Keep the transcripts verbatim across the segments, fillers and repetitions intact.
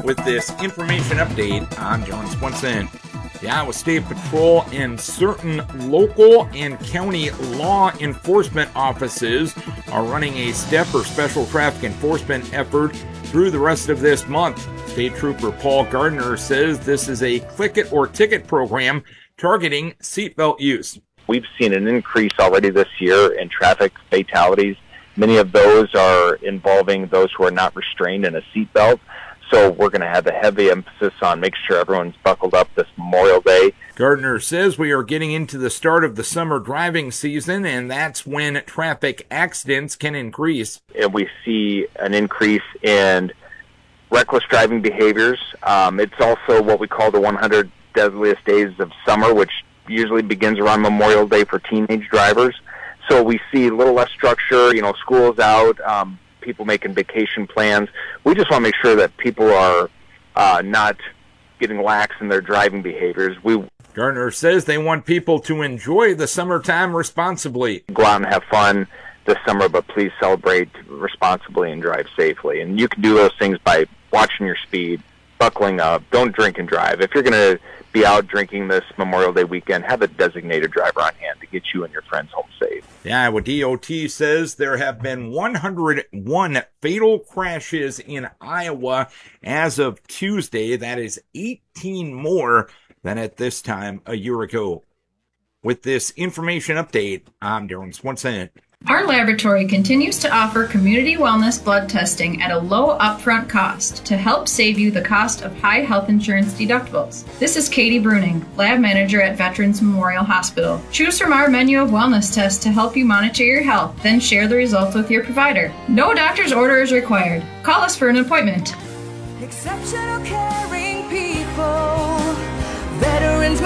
with this information update. I'm John Swenson. The Iowa State Patrol and certain local and county law enforcement offices are running a STEP or Special Traffic Enforcement effort through the rest of this month. State Trooper Paul Gardner says this is a click it or ticket program targeting seatbelt use. We've seen an increase already this year in traffic fatalities. Many of those are involving those who are not restrained in a seatbelt. So we're going to have a heavy emphasis on making sure everyone's buckled up this Memorial Day. Gardner says we are getting into the start of the summer driving season, and that's when traffic accidents can increase. And we see an increase in reckless driving behaviors. Um, it's also what we call the one hundred deadliest days of summer, which usually begins around Memorial Day for teenage drivers. So we see a little less structure, you know, school's out, um, people making vacation plans. We just want to make sure that people are uh, not getting lax in their driving behaviors. We Gardner says they want people to enjoy the summertime responsibly. Go out and have fun this summer, but please celebrate responsibly and drive safely. And you can do those things by watching your speed, buckling up, don't drink and drive. If you're going to be out drinking this Memorial Day weekend, have a designated driver on hand to get you and your friends home safe. The Iowa D O T says there have been one hundred one fatal crashes in Iowa as of Tuesday. That is eighteen more than at this time a year ago. With this information update, I'm Darren Swenson. Our laboratory continues to offer community wellness blood testing at a low upfront cost to help save you the cost of high health insurance deductibles. This is Katie Bruning, lab manager at Veterans Memorial Hospital. Choose from our menu of wellness tests to help you monitor your health, then share the results with your provider. No doctor's order is required. Call us for an appointment. Exceptional caring people, Veterans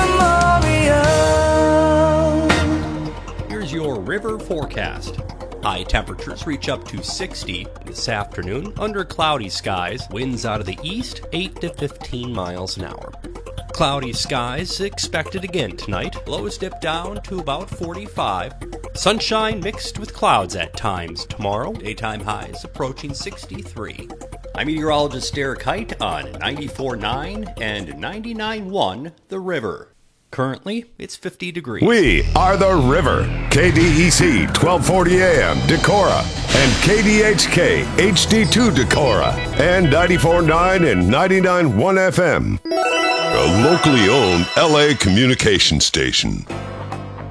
Memorial. Here's your river forecast. High temperatures reach up to sixty this afternoon under cloudy skies. Winds out of the east, eight to fifteen miles an hour. Cloudy skies expected again tonight. Lows dip down to about forty-five. Sunshine mixed with clouds at times tomorrow. Daytime highs approaching sixty-three. I'm meteorologist Derek Height on ninety-four point nine and ninety-nine point one The River. Currently, it's fifty degrees. We are The River. K D E C twelve forty A M Decorah and K D H K H D two Decorah and ninety-four point nine and ninety-nine point one F M. A locally owned L A communication station.